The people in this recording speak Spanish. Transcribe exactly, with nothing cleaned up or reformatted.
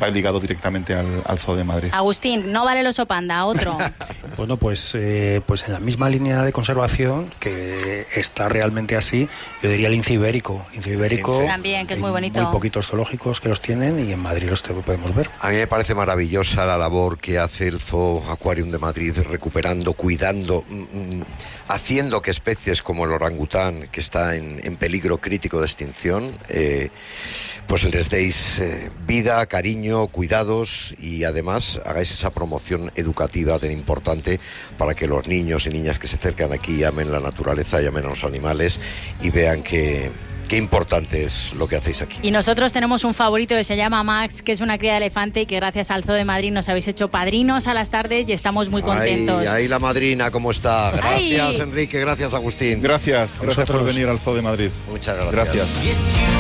va ligado directamente al, al Zoo de Madrid. Agustín, no vale el oso panda, otro. Bueno, pues, eh, pues en la misma línea de conservación, que está realmente así, yo diría el lince ibérico. Lince ibérico también, que es muy bonito. Muy poquitos zoológicos que los tienen y en Madrid los podemos ver. A mí me parece maravillosa la labor que hace el Zoo Aquarium de Madrid, recuperando, cuidando, mm, haciendo que especies como el orangután, que está en, en peligro crítico de extinción, eh, pues les deis eh, vida, cariño, cuidados y además hagáis esa promoción educativa tan importante para que los niños y niñas que se acercan aquí amen la naturaleza, llamen a los animales y vean que... Qué importante es lo que hacéis aquí. Y nosotros tenemos un favorito que se llama Max, que es una cría de elefante y que gracias al Zoo de Madrid nos habéis hecho padrinos a las tardes y estamos muy contentos. Ahí, ahí la madrina, ¿cómo está? Gracias, Ay. Enrique, gracias, Agustín. Gracias, gracias por venir al Zoo de Madrid. Muchas gracias. Gracias.